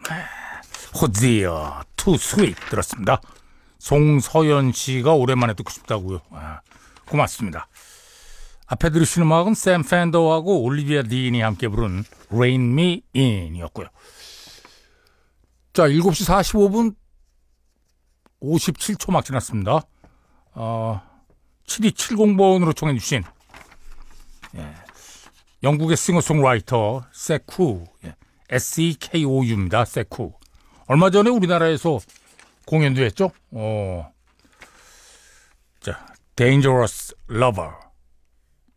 호지어 투 스윗 들었습니다. 송서연 씨가 오랜만에 듣고 싶다고요. 고맙습니다. 앞에 들으신 음악은 샘 팬더하고 올리비아 딘이 함께 부른 Rain Me In 이었고요. 자, 7시 45분 57초 막 지났습니다. 7270번으로 청해 주신 영국의 싱어송라이터 세쿠, SEKOU입니다. 세쿠. 얼마 전에 우리나라에서 공연도 했죠. 자, Dangerous Lover.